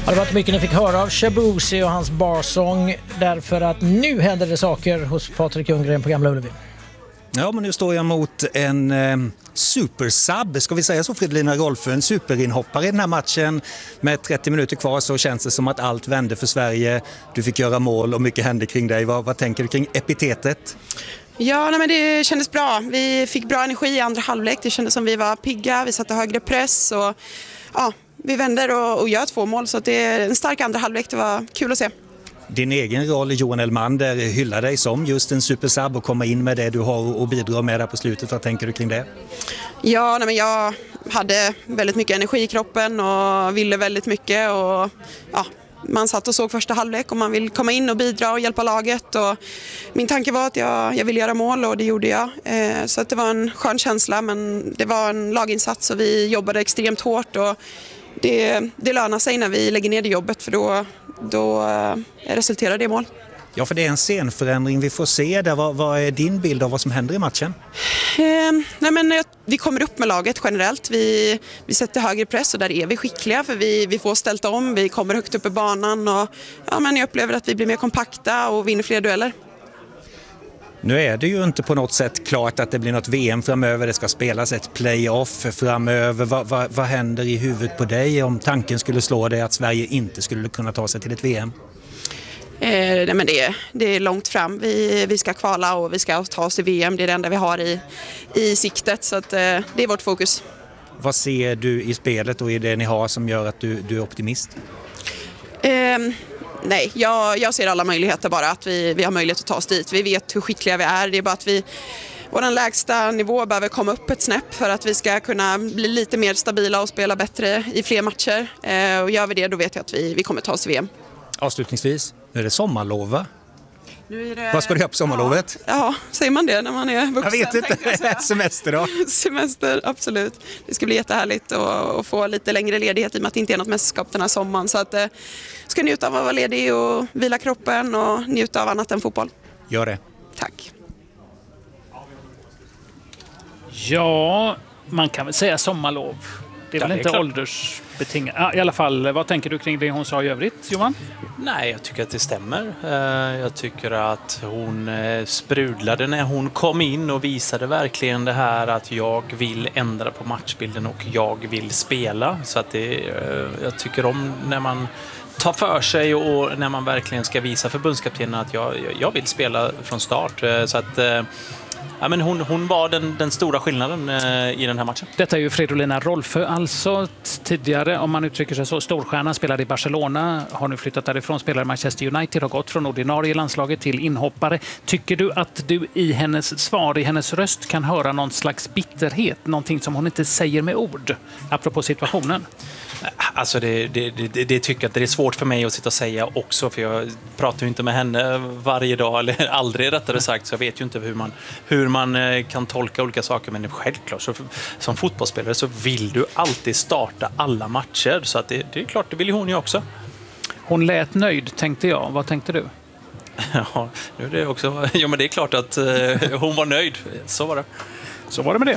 Ja, det var inte mycket ni fick höra av Shabuzi och hans barsång, därför att nu händer det saker hos Patrik Ljunggren på Gamla Ullevi. Ja, men nu står jag mot en supersub, ska vi säga så, Fridolina Rolfö, en superinhoppare i den här matchen. Med 30 minuter kvar så känns det som att allt vände för Sverige. Du fick göra mål och mycket hände kring dig. Vad tänker du kring epitetet? Ja, men det kändes bra. Vi fick bra energi i andra halvlek. Det kändes som vi var pigga, vi satte högre press och ja, vi vänder och gör 2 mål. Så att det är en stark andra halvlek, det var kul att se. Din egen roll, Johan Elmander, hyllar dig som just en supersub och komma in med det du har och bidra med där på slutet. Vad tänker du kring det? Ja, men jag hade väldigt mycket energi i kroppen och ville väldigt mycket. Och, ja, man satt och såg första halvlek och man vill komma in och bidra och hjälpa laget. Och min tanke var att jag ville göra mål och det gjorde jag. Så att det var en skön känsla, men det var en laginsats och vi jobbade extremt hårt. Och det lönar sig när vi lägger ner det jobbet, för då resulterar det i mål. Ja, för det är en scenförändring vi får se där. Vad är din bild av vad som händer i matchen? Vi kommer upp med laget generellt. Vi sätter högre press och där är vi skickliga, för vi får ställt om, vi kommer högt upp i banan och jag upplever att vi blir mer kompakta och vinner fler dueller. Nu är det ju inte på något sätt klart att det blir något VM framöver. Det ska spelas ett playoff framöver. Vad händer i huvudet på dig om tanken skulle slå dig att Sverige inte skulle kunna ta sig till ett VM? Det är långt fram. Vi ska kvala och vi ska ta oss till VM. Det är det enda vi har i siktet, så att, det är vårt fokus. Vad ser du i spelet och i det ni har som gör att du är optimist? Nej, jag ser alla möjligheter, bara att vi har möjlighet att ta oss dit. Vi vet hur skickliga vi är. Det är bara att vår lägsta nivå behöver komma upp ett snäpp för att vi ska kunna bli lite mer stabila och spela bättre i fler matcher. Och gör vi det, då vet jag att vi kommer ta oss till VM. Avslutningsvis, nu är det sommarlov, va? Vad ska du göra på sommarlovet? Ja, säger man det när man är vuxen? Jag vet inte. Semester då? Semester, absolut. Det ska bli jättehärligt att få lite längre ledighet i och med att det inte är något mästerskap den här sommaren. Så att ska njuta av att vara ledig och vila kroppen och njuta av annat än fotboll. Gör det. Tack. Ja, man kan väl säga sommarlov. Det är väl inte åldersbetingat. I alla fall, vad tänker du kring det hon sa i övrigt, Johan? Nej, jag tycker att det stämmer. Jag tycker att hon sprudlade när hon kom in och visade verkligen det här att jag vill ändra på matchbilden och jag vill spela. Så att jag tycker om när man tar för sig och när man verkligen ska visa förbundskaptenen att jag vill spela från start. Så att men hon var den stora skillnaden i den här matchen. Detta är ju Fridolina Rolfö, alltså tidigare, om man uttrycker sig så, storstjärna, spelade i Barcelona, har nu flyttat därifrån, spelar i Manchester United, har gått från ordinarie landslaget till inhoppare. Tycker du att du i hennes svar, i hennes röst kan höra någon slags bitterhet, någonting som hon inte säger med ord, apropå situationen? Alltså det tycker jag att det är svårt för mig att sitta och säga också, för jag pratar ju inte med henne varje dag, eller aldrig rättare sagt, så jag vet ju inte hur man kan tolka olika saker, men självklart så, som fotbollsspelare så vill du alltid starta alla matcher, så att det är klart, det vill ju hon ju också. Hon lät nöjd, tänkte jag. Vad tänkte du? Ja, nu är det också, ja, men det är klart att hon var nöjd, så var det. Så var det med det.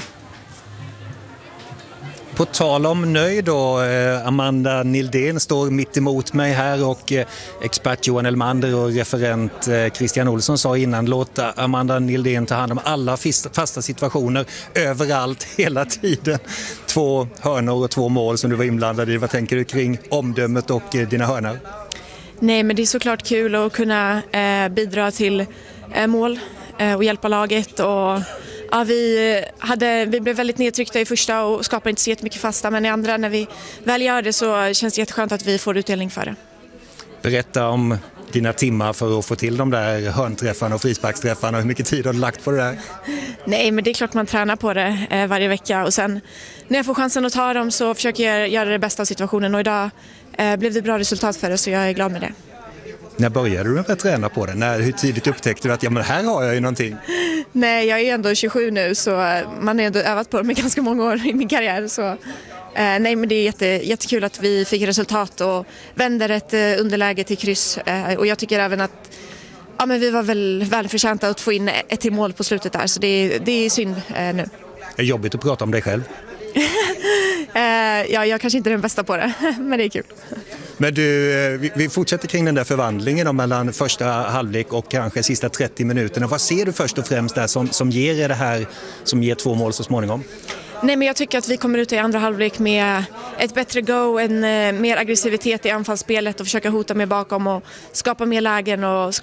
På tal om nöjd då, Amanda Nildén står mitt emot mig här och expert Johan Elmander och referent Christian Olsson sa innan, låt Amanda Nildén ta hand om alla fasta situationer överallt, hela tiden. 2 hörnor och 2 mål som du var inblandad i. Vad tänker du kring omdömet och dina hörnor? Nej, men det är såklart kul att kunna bidra till mål och hjälpa laget. Och ja, vi blev väldigt nedtryckta i första och skapade inte så jättemycket fasta, men i andra, när vi väl gör det, så känns det jätteskönt att vi får utdelning för det. Berätta om dina timmar för att få till de där hörnträffarna och frisparksträffarna. Hur mycket tid har du lagt på det där? Nej, men det är klart man tränar på det varje vecka, och sen när jag får chansen att ta dem så försöker jag göra det bästa av situationen, och idag blev det bra resultat för det, så jag är glad med det. När började du att träna på det? Hur tidigt upptäckte du att men här har jag ju någonting? Nej, jag är ändå 27 nu, så man har ändå övat på det med ganska många år i min karriär. Så, nej, men det är jättekul att vi fick resultat och vänder ett underläge till kryss. Och jag tycker även att men vi var väl välförtjänta att få in ett till mål på slutet där, så det är synd nu. Det är jobbigt att prata om dig själv. Ja, jag kanske inte är den bästa på det, men det är kul. Men du, vi fortsätter kring den där förvandlingen då, mellan första halvlek och kanske sista 30 minuterna. Vad ser du först och främst där som ger er det här, som ger 2 mål så småningom? Nej, men jag tycker att vi kommer ut i andra halvlek med ett bättre go, en mer aggressivitet i anfallsspelet och försöka hota mer bakom och skapa mer lägen och